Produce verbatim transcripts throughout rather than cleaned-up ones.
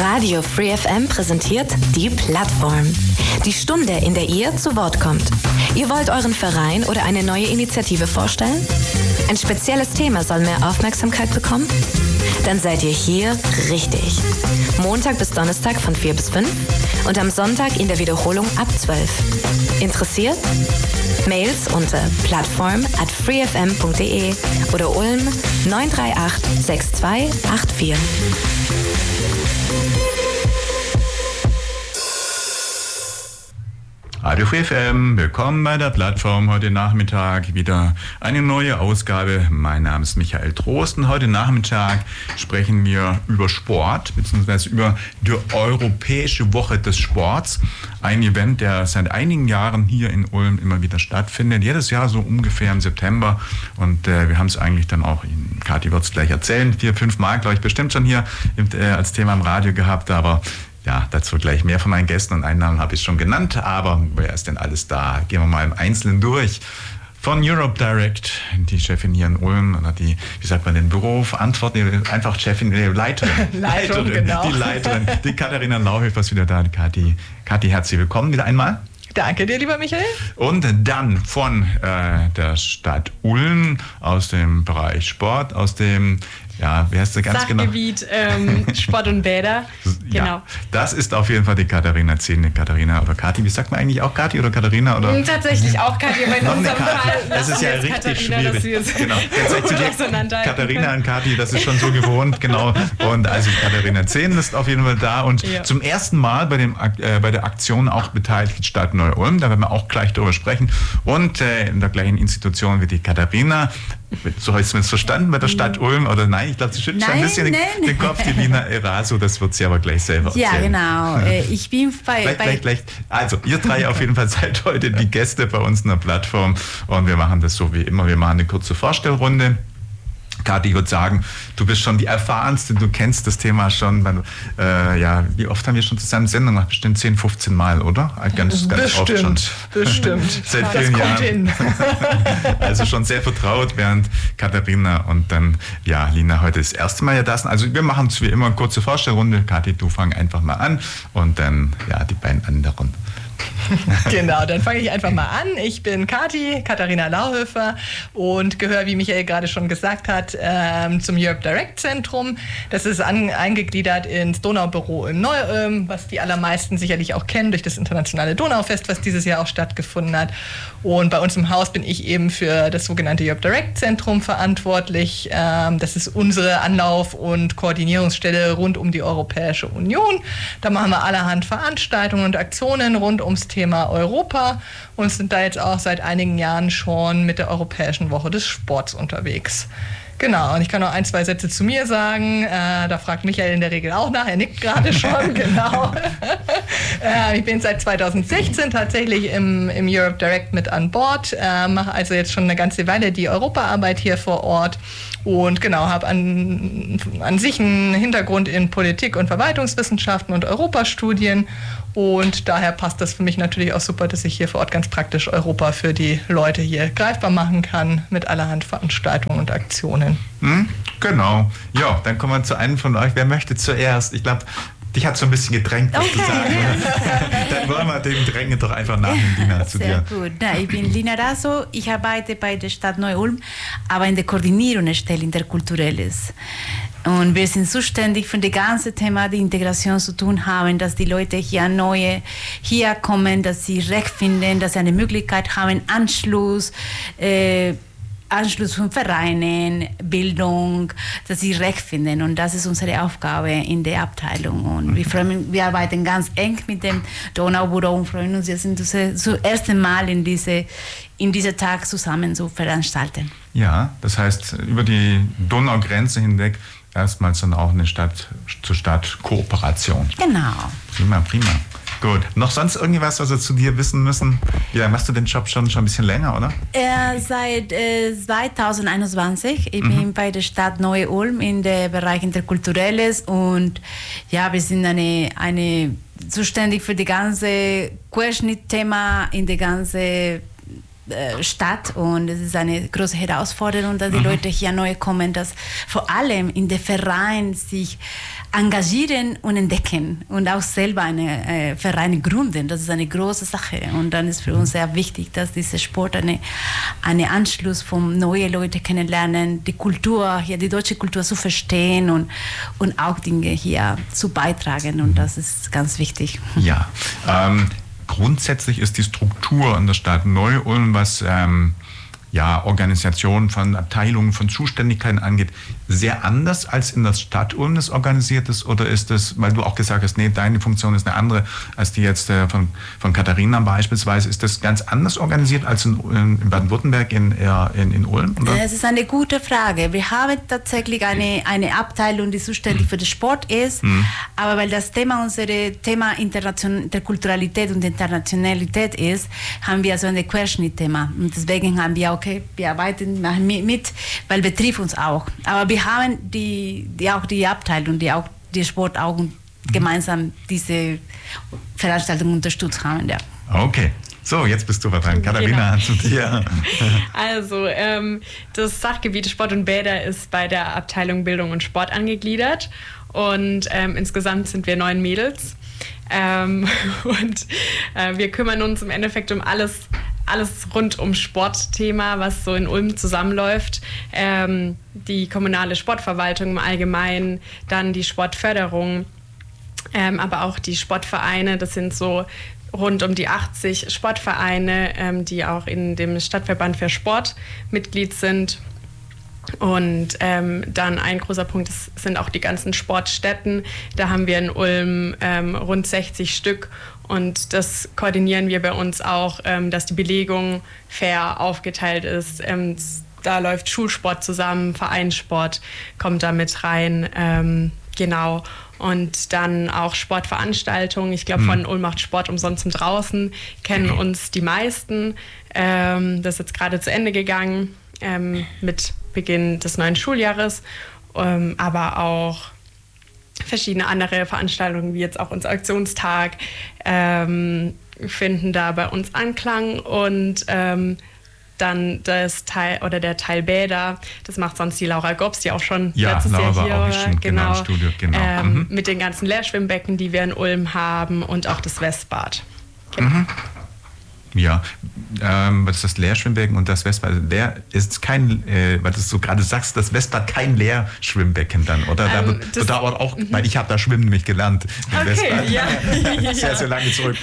Radio Free F M präsentiert die Plattform. Die Stunde, in der ihr zu Wort kommt. Ihr wollt euren Verein oder eine neue Initiative vorstellen? Ein spezielles Thema soll mehr Aufmerksamkeit bekommen? Dann seid ihr hier richtig. Montag bis Donnerstag von vier bis fünf und am Sonntag in der Wiederholung ab zwölf. Interessiert? Mails unter plattform at freefm punkt de oder Ulm neun drei acht sechs zwei acht vier. Radio Free F M, willkommen bei der Plattform. Heute Nachmittag wieder eine neue Ausgabe. Mein Name ist Michael Trost und heute Nachmittag sprechen wir über Sport, beziehungsweise über die Europäische Woche des Sports. Ein Event, der seit einigen Jahren hier in Ulm immer wieder stattfindet. Jedes Jahr so ungefähr im September. Und äh, wir haben es eigentlich dann auch, Kathi wird es gleich erzählen, vier, fünf Mal, glaube ich, bestimmt schon hier äh, als Thema im Radio gehabt, aber ja, dazu gleich mehr von meinen Gästen und einen Namen habe ich schon genannt, aber wer ist denn alles da? Gehen wir mal im Einzelnen durch. Von Europe Direct, die Chefin hier in Ulm, oder die, wie sagt man den Beruf, Antworten, einfach Chefin, die Leiterin. Leitung, Leiterin, genau. Die Leiterin, die Katharina Lauhöfer ist wieder da, die Kathi. Kathi, herzlich willkommen wieder einmal. Danke dir, lieber Michael. Und dann von äh, der Stadt Ulm, aus dem Bereich Sport, aus dem, ja, wie heißt der ganz Sachgebiet, genau? ähm, Sport und Bäder. Genau. Ja, das ist auf jeden Fall die Katharina Zehne, Katharina oder Kathi. Wie sagt man eigentlich, auch Kathi oder Katharina? Oder? Tatsächlich auch Kathi, aber in unserem Fall. Das ist ja richtig Katharina, schwierig. Genau. Jetzt zu dir, Katharina und Kathi, das ist schon so gewohnt, genau. Und also Katharina Zehn ist auf jeden Fall da und ja. Zum ersten Mal bei, dem, äh, bei der Aktion auch beteiligt die Stadt Neu-Ulm. Da werden wir auch gleich darüber sprechen. Und äh, in der gleichen Institution wie die Katharina. So habe ich es mir verstanden bei der Stadt Ulm, oder nein? Ich glaube, sie schüttelt schon ein bisschen nein. den, den Kopf, die Lina Eraso, das wird sie aber gleich selber erzählen. Ja, genau. Ich bin bei... Gleich, bei gleich, gleich. Also, ihr drei auf jeden Fall seid heute die Gäste bei uns in der Plattform und wir machen das so wie immer. Wir machen eine kurze Vorstellrunde. Kathi, ich würde sagen, du bist schon die Erfahrenste, du kennst das Thema schon. Weil, äh, ja, wie oft haben wir schon zusammen Sendung gemacht? Bestimmt zehn, fünfzehn Mal, oder? Ganz, ganz bestimmt, oft schon. Bestimmt. Seit vielen Jahren. Also schon sehr vertraut, während Katharina und dann, ja, Lina heute das erste Mal ja da sind. Also wir machen es wie immer eine kurze Vorstellrunde. Kathi, du fang einfach mal an und dann, ja, die beiden anderen. Genau, dann fange ich einfach mal an. Ich bin Kathi, Katharina Lauhöfer und gehöre, wie Michael gerade schon gesagt hat, ähm, zum Europe Direct Zentrum. Das ist an, eingegliedert ins Donaubüro in Neu-Ulm, was die allermeisten sicherlich auch kennen durch das internationale Donaufest, was dieses Jahr auch stattgefunden hat. Und bei uns im Haus bin ich eben für das sogenannte Europe Direct Zentrum verantwortlich. Ähm, das ist unsere Anlauf- und Koordinierungsstelle rund um die Europäische Union. Da machen wir allerhand Veranstaltungen und Aktionen rund ums Thema Europa und sind da jetzt auch seit einigen Jahren schon mit der Europäischen Woche des Sports unterwegs. Genau, und ich kann noch ein, zwei Sätze zu mir sagen. Äh, da fragt Michael in der Regel auch nach, er nickt gerade schon, genau. äh, ich bin seit zweitausendsechzehn tatsächlich im, im Europe Direct mit an Bord, äh, mache also jetzt schon eine ganze Weile die Europaarbeit hier vor Ort und genau, habe an, an sich einen Hintergrund in Politik- und Verwaltungswissenschaften und Europastudien. Und daher passt das für mich natürlich auch super, dass ich hier vor Ort ganz praktisch Europa für die Leute hier greifbar machen kann mit allerhand Veranstaltungen und Aktionen. Hm, genau. Ja, dann kommen wir zu einem von euch. Wer möchte zuerst? Ich glaube, dich hat so ein bisschen gedrängt, was okay. zu sagen. Dann wollen wir dem Drängen doch einfach nachnehmen, Lina, zu Sehr dir. Sehr gut. Na, ich bin Lina Eraso, ich arbeite bei der Stadt Neu-Ulm, aber in der Koordinierungsstelle Interkulturelles. Und wir sind zuständig für das ganze Thema, die Integration zu tun haben, dass die Leute hier neue hier kommen, dass sie Recht finden, dass sie eine Möglichkeit haben, Anschluss, äh, Anschluss von Vereinen, Bildung, dass sie Recht finden. Und das ist unsere Aufgabe in der Abteilung. Und wir, freuen, wir arbeiten ganz eng mit dem Donaubüro und freuen uns, jetzt zum ersten Mal in diese, in diesem Tag zusammen zu veranstalten. Ja, das heißt, über die Donaugrenze hinweg erstmals dann auch eine Stadt-zu-Stadt-Kooperation. Genau. Prima, prima. Gut. Noch sonst irgendwas, was wir zu dir wissen müssen? Wie lange machst du den Job schon? Schon ein bisschen länger, oder? Äh, seit äh, zweitausendeinundzwanzig. Ich mhm. bin bei der Stadt Neu-Ulm in der Bereich Interkulturelles und ja, wir sind eine, eine zuständig für die ganze Querschnittthema in der ganzen äh, Stadt und es ist eine große Herausforderung, dass die mhm. Leute hier neu kommen, dass vor allem in den Vereinen sich engagieren und entdecken und auch selber eine äh, Vereine gründen. Das ist eine große Sache und dann ist für uns sehr wichtig, dass dieser Sport eine, eine Anschluss von neuen Leuten kennenlernen, die Kultur hier, die deutsche Kultur zu verstehen und, und auch Dinge hier zu beitragen und das ist ganz wichtig. Ja, ähm, grundsätzlich ist die Struktur in der Stadt Neu-Ulm, was ähm, ja, Organisation von Abteilungen, von Zuständigkeiten angeht, sehr anders als in der Stadt Ulm das organisiert ist? Oder ist das, weil du auch gesagt hast, nee, deine Funktion ist eine andere als die jetzt äh, von, von Katharina beispielsweise, ist das ganz anders organisiert als in, in Baden-Württemberg, in, in, in Ulm? Oder? Das ist eine gute Frage. Wir haben tatsächlich eine, eine Abteilung, die zuständig mhm. für den Sport ist, mhm. aber weil das Thema unser Thema Internation- Interkulturalität und Internationalität ist, haben wir so ein Querschnittthema. Und deswegen haben wir, okay, wir arbeiten machen mit, weil betrifft uns auch. Aber wir haben die, die auch die Abteilung, die auch die Sport auch gemeinsam diese Veranstaltung unterstützt haben. Ja. Okay. So, jetzt bist du dran. Katharina, genau. zu dir. Also, ähm, das Sachgebiet Sport und Bäder ist bei der Abteilung Bildung und Sport angegliedert. Und ähm, insgesamt sind wir neun Mädels. Ähm, und äh, wir kümmern uns im Endeffekt um alles, alles rund um Sportthema, was so in Ulm zusammenläuft. Ähm, die kommunale Sportverwaltung im Allgemeinen, dann die Sportförderung, ähm, aber auch die Sportvereine. Das sind so rund um die achtzig Sportvereine, ähm, die auch in dem Stadtverband für Sport Mitglied sind. Und ähm, dann ein großer Punkt ist, sind auch die ganzen Sportstätten. Da haben wir in Ulm ähm, rund sechzig Stück und das koordinieren wir bei uns auch, ähm, dass die Belegung fair aufgeteilt ist. Ähm, da läuft Schulsport zusammen, Vereinssport kommt da mit rein, ähm, genau. Und dann auch Sportveranstaltungen. Ich glaube, von Ulm macht Sport umsonst zum Draußen kennen uns die meisten. Ähm, das ist jetzt gerade zu Ende gegangen ähm, mit Beginn des neuen Schuljahres, ähm, aber auch verschiedene andere Veranstaltungen, wie jetzt auch unser Aktionstag, ähm, finden da bei uns Anklang und ähm, dann das Teil oder der Teil Bäder, das macht sonst die Laura Gops, die auch schon ja, letztes Laura Jahr hier war. war. Schon, genau, im Studio, genau. Ähm, mhm. Mit den ganzen Leerschwimmbecken, die wir in Ulm haben und auch das Westbad. Genau. Mhm. Ja, ähm, was ist das Leerschwimmbecken und das Westbad? Der ist kein, äh, weil du so gerade sagst, das Westbad kein Leerschwimmbecken dann, oder? Da Ähm, wird da aber auch, weil ich habe da Schwimmen nämlich gelernt im Okay, Westbad. ja. sehr, Ja. sehr lange zurück.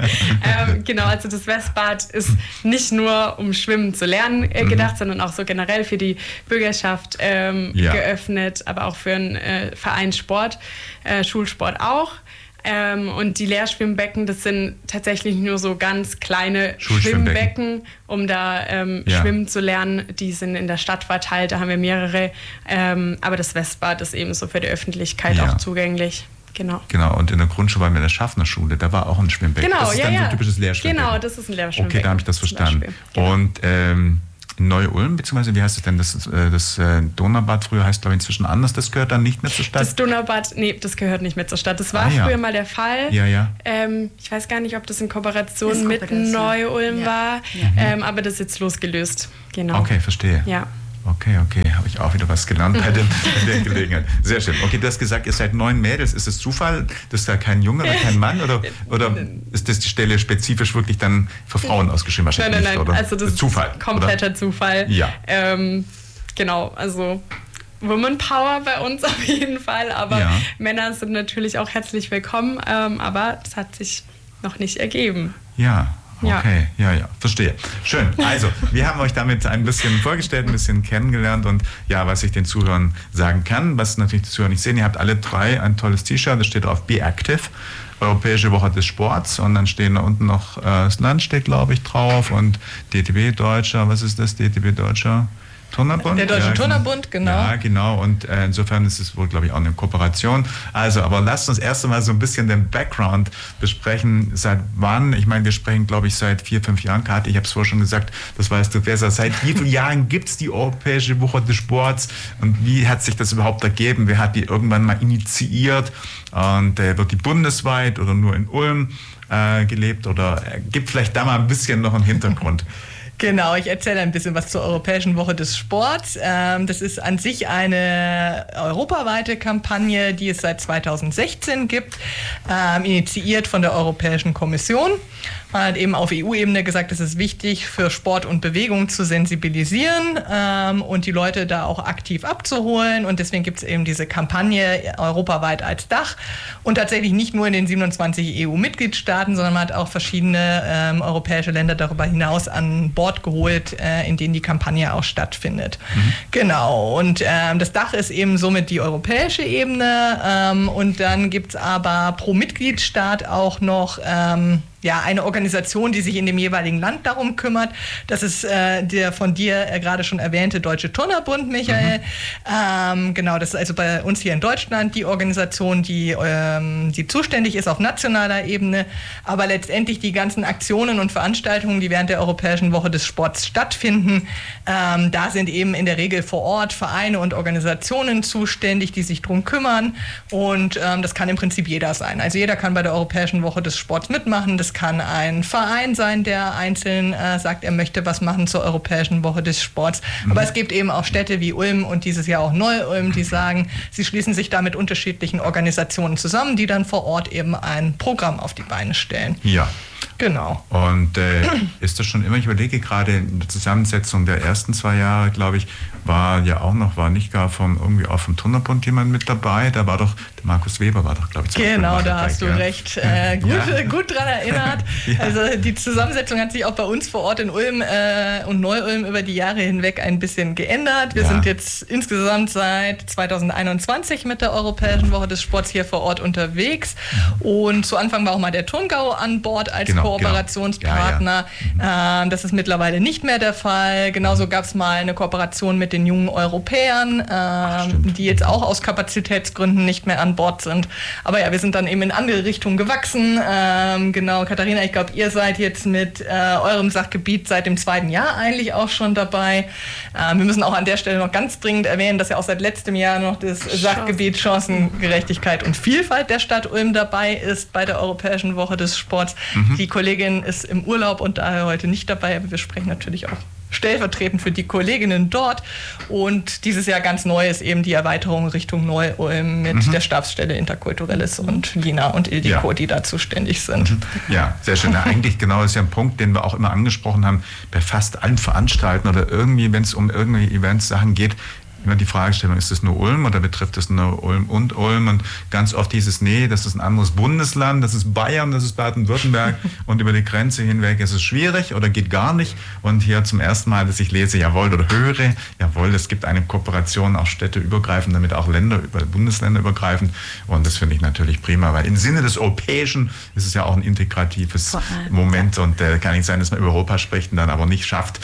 ähm, genau, also das Westbad ist nicht nur um Schwimmen zu lernen äh, gedacht, mhm. sondern auch so generell für die Bürgerschaft ähm, ja. geöffnet, aber auch für einen äh, Vereinssport, äh, Schulsport auch. Ähm, und die Leerschwimmbecken, das sind tatsächlich nur so ganz kleine Schwimmbecken, um da ähm, ja. schwimmen zu lernen. Die sind in der Stadt verteilt, da haben wir mehrere. Ähm, aber das Westbad ist eben so für die Öffentlichkeit ja. auch zugänglich. Genau. Genau, und in der Grundschule waren wir in der Schaffnerschule, da war auch ein Schwimmbecken. Genau, das ist ja, dann ja. so ein typisches Leerschwimmbecken. Genau, das ist ein Leerschwimmbecken. Okay, da habe ich das verstanden. Genau. Und ähm, Neu-Ulm, beziehungsweise wie heißt es denn, das, das äh, Donaubad früher heißt glaube ich inzwischen anders, das gehört dann nicht mehr zur Stadt? Das Donaubad, nee, das gehört nicht mehr zur Stadt. Das war ah, ja. früher mal der Fall. Ja, ja. Ähm, ich weiß gar nicht, ob das in Kooperation das mit Kooperation. Neu-Ulm ja. war, Ja. ähm, aber das ist jetzt losgelöst. Genau. Okay, verstehe. Ja. Okay, okay, habe ich auch wieder was gelernt bei, dem, bei der Gelegenheit. Sehr schön. Okay, du hast gesagt, ihr seid neun Mädels. Ist es Zufall, dass da kein Junge oder kein Mann oder, oder ist das die Stelle spezifisch wirklich dann für Frauen ausgeschrieben? Wahrscheinlich nein, nein, nicht, nein. oder? Also das Zufall, ist kompletter oder? Zufall. Ja. Ähm, genau, also Woman Power bei uns auf jeden Fall, aber ja. Männer sind natürlich auch herzlich willkommen, ähm, aber das hat sich noch nicht ergeben. Ja. Okay, ja. ja, ja, verstehe. Schön. Also, wir haben euch damit ein bisschen vorgestellt, ein bisschen kennengelernt und ja, was ich den Zuhörern sagen kann, was natürlich die Zuhörer nicht sehen, ihr habt alle drei ein tolles T-Shirt, das steht drauf Be Active, Europäische Woche des Sports und dann stehen da unten noch, äh, das Land steht glaube ich drauf und D T B Deutscher, was ist das, D T B Deutscher? Turnerbund? Der Deutsche ja, Turnerbund, genau. Ja, genau. Und äh, insofern ist es wohl, glaube ich, auch eine Kooperation. Also, aber lasst uns erst einmal so ein bisschen den Background besprechen. Seit wann? Ich meine, wir sprechen, glaube ich, seit vier, fünf Jahren. Kathi, ich habe es vorher schon gesagt, das weißt du besser. Seit wie vielen Jahren gibt es die Europäische Woche des Sports? Und wie hat sich das überhaupt ergeben? Wer hat die irgendwann mal initiiert? Und äh, wird die bundesweit oder nur in Ulm äh, gelebt? Oder äh, gibt vielleicht da mal ein bisschen noch einen Hintergrund? Genau, ich erzähle ein bisschen was zur Europäischen Woche des Sports. Ähm, das ist an sich eine europaweite Kampagne, die es seit zweitausendsechzehn gibt, ähm, initiiert von der Europäischen Kommission. Man hat eben auf E U-Ebene gesagt, es ist wichtig, für Sport und Bewegung zu sensibilisieren ähm, und die Leute da auch aktiv abzuholen. Und deswegen gibt es eben diese Kampagne europaweit als Dach. Und tatsächlich nicht nur in den siebenundzwanzig E U-Mitgliedstaaten, sondern man hat auch verschiedene ähm, europäische Länder darüber hinaus an Bord geholt, äh, in denen die Kampagne auch stattfindet. Mhm. Genau. Und ähm, das Dach ist eben somit die europäische Ebene. Ähm, und dann gibt es aber pro Mitgliedstaat auch noch ähm, ja, eine Organisation, die sich in dem jeweiligen Land darum kümmert. Das ist äh, der von dir äh, gerade schon erwähnte Deutsche Turnerbund, Michael. Mhm. Ähm, genau, das ist also bei uns hier in Deutschland die Organisation, die, ähm, die zuständig ist auf nationaler Ebene. Aber letztendlich die ganzen Aktionen und Veranstaltungen, die während der Europäischen Woche des Sports stattfinden, ähm, da sind eben in der Regel vor Ort Vereine und Organisationen zuständig, die sich darum kümmern. Und ähm, das kann im Prinzip jeder sein. Also jeder kann bei der Europäischen Woche des Sports mitmachen. Das kann ein Verein sein, der einzeln äh, sagt, er möchte was machen zur Europäischen Woche des Sports. Mhm. Aber es gibt eben auch Städte wie Ulm und dieses Jahr auch Neu-Ulm, die sagen, sie schließen sich da mit unterschiedlichen Organisationen zusammen, die dann vor Ort eben ein Programm auf die Beine stellen. Ja. Genau. Und äh, ist das schon immer, ich überlege gerade, in der Zusammensetzung der ersten zwei Jahre, glaube ich, war ja auch noch, war nicht gar vom, irgendwie auch vom Turnerbund jemand mit dabei, da war doch, der Markus Weber war doch, glaube ich, genau, da hast du ja. recht. Äh, gut, ja. gut dran erinnert. Ja. Also die Zusammensetzung hat sich auch bei uns vor Ort in Ulm äh, und Neu-Ulm über die Jahre hinweg ein bisschen geändert. Wir ja. sind jetzt insgesamt seit zweitausendeinundzwanzig mit der Europäischen Woche des Sports hier vor Ort unterwegs. Und zu Anfang war auch mal der Turngau an Bord als genau. Kooperationspartner. Ja, ja. Mhm. Das ist mittlerweile nicht mehr der Fall. Genauso gab es mal eine Kooperation mit den jungen Europäern, äh, Ach, die jetzt auch aus Kapazitätsgründen nicht mehr an Bord sind. Aber ja, wir sind dann eben in andere Richtungen gewachsen. Ähm, genau, Katharina, ich glaube, ihr seid jetzt mit äh, eurem Sachgebiet seit dem zweiten Jahr eigentlich auch schon dabei. Äh, wir müssen auch an der Stelle noch ganz dringend erwähnen, dass ja auch seit letztem Jahr noch das Sachgebiet Chancengerechtigkeit und Vielfalt der Stadt Ulm dabei ist bei der Europäischen Woche des Sports. Mhm. Die Kollegin ist im Urlaub und daher heute nicht dabei, aber wir sprechen natürlich auch stellvertretend für die Kolleginnen dort. Und dieses Jahr ganz neu ist eben die Erweiterung Richtung Neu-Ulm mit mhm. der Stabsstelle Interkulturelles und Lina und Ildiko, ja. die da zuständig sind. Mhm. Ja, sehr schön. Ja, eigentlich genau ist ja ein Punkt, den wir auch immer angesprochen haben, bei fast allen Veranstaltungen oder irgendwie, wenn es um irgendwelche Events-Sachen geht, immer die Fragestellung, ist es nur Ulm oder betrifft es nur Ulm und Ulm? Und ganz oft hieß es, nee, das ist ein anderes Bundesland, das ist Bayern, das ist Baden-Württemberg und über die Grenze hinweg ist es schwierig oder geht gar nicht. Und hier zum ersten Mal, dass ich lese, jawohl, oder höre, jawohl, es gibt eine Kooperation auch städteübergreifend, damit auch Länder, Bundesländer übergreifend. Und das finde ich natürlich prima, weil im Sinne des Europäischen ist es ja auch ein integratives Moment und äh, kann nicht sein, dass man über Europa spricht und dann aber nicht schafft,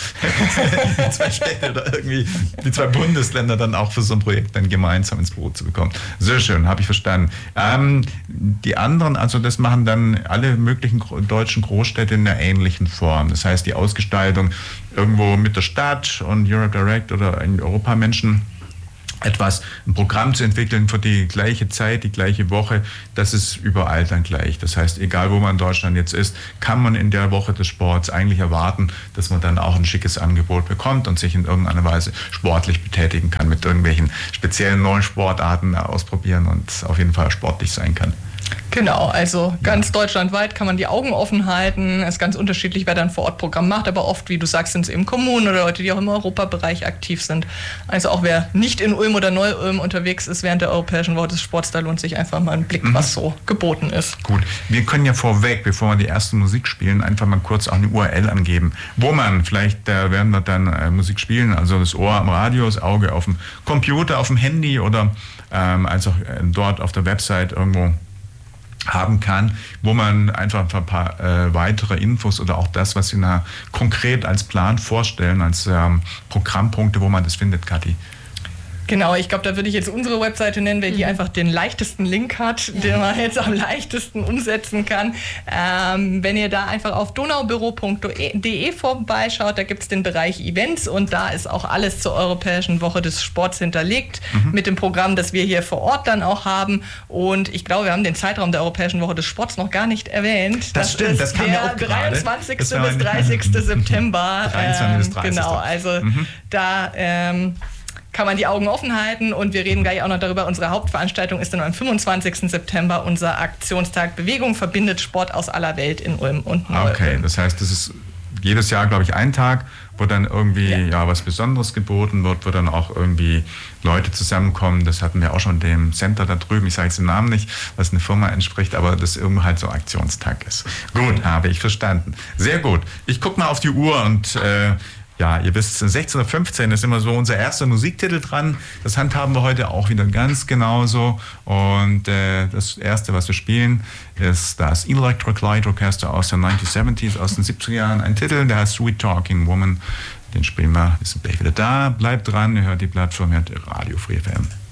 die zwei Städte oder irgendwie die zwei Bundesländer dann auch für so ein Projekt dann gemeinsam ins Boot zu bekommen. Sehr schön, habe ich verstanden. Ähm, die anderen, also das machen dann alle möglichen deutschen Großstädte in einer ähnlichen Form. Das heißt, die Ausgestaltung irgendwo mit der Stadt und Europe Direct oder ein Europamenschen etwas, ein Programm zu entwickeln für die gleiche Zeit, die gleiche Woche, das ist überall dann gleich. Das heißt, egal wo man in Deutschland jetzt ist, kann man in der Woche des Sports eigentlich erwarten, dass man dann auch ein schickes Angebot bekommt und sich in irgendeiner Weise sportlich betätigen kann, mit irgendwelchen speziellen neuen Sportarten ausprobieren und auf jeden Fall sportlich sein kann. Genau, also ganz ja. deutschlandweit kann man die Augen offen halten. Es ist ganz unterschiedlich, wer dann vor Ort Programm macht, aber oft, wie du sagst, sind es eben Kommunen oder Leute, die auch im Europabereich aktiv sind. Also auch wer nicht in Ulm oder Neu-Ulm unterwegs ist während der Europäischen Woche des Sports, da lohnt sich einfach mal ein Blick, mhm. was so geboten ist. Gut, wir können ja vorweg, bevor wir die erste Musik spielen, einfach mal kurz auch eine U R L angeben, wo man, vielleicht äh, werden wir dann äh, Musik spielen, also das Ohr am Radio, das Auge auf dem Computer, auf dem Handy oder ähm, also äh, dort auf der Website irgendwo haben kann, wo man einfach ein paar äh, weitere Infos oder auch das, was Sie na, konkret als Plan vorstellen, als ähm, Programmpunkte, wo man das findet, Kathi. Genau, ich glaube, da würde ich jetzt unsere Webseite nennen, weil die Mhm. einfach den leichtesten Link hat, ja. den man jetzt am leichtesten umsetzen kann. Ähm, wenn ihr da einfach auf donaubüro punkt de vorbeischaut, da gibt es den Bereich Events und da ist auch alles zur Europäischen Woche des Sports hinterlegt, mhm. mit dem Programm, das wir hier vor Ort dann auch haben. Und ich glaube, wir haben den Zeitraum der Europäischen Woche des Sports noch gar nicht erwähnt. Das, das stimmt, ist das kam der ja auch gerade. dreiundzwanzigsten bis dreißigsten September. dreiundzwanzigsten bis dreißigsten Genau, also mhm. da... Ähm, kann man die Augen offen halten und wir reden gleich auch noch darüber. Unsere Hauptveranstaltung ist dann am fünfundzwanzigsten September, unser Aktionstag Bewegung verbindet Sport aus aller Welt in Ulm und Neu-Ulm. Okay, das heißt, das ist jedes Jahr, glaube ich, ein Tag, wo dann irgendwie ja. ja was Besonderes geboten wird, wo dann auch irgendwie Leute zusammenkommen. Das hatten wir auch schon in dem Center da drüben, ich sage jetzt den Namen nicht, was eine Firma entspricht, aber das irgendwie halt so Aktionstag ist. Gut, habe ich verstanden. Sehr gut. Ich gucke mal auf die Uhr und äh, ja, ihr wisst, sechzehn Uhr fünfzehn ist immer so unser erster Musiktitel dran. Das handhaben wir heute auch wieder ganz genauso. Und äh, das erste, was wir spielen, ist das Electric Light Orchestra aus den neunzehnhundertsiebzig, aus den siebziger Jahren. Ein Titel, der heißt Sweet Talking Woman. Den spielen wir. Wir sind gleich wieder da. Bleibt dran, ihr hört die Plattform, ihr hört Radio Free F M.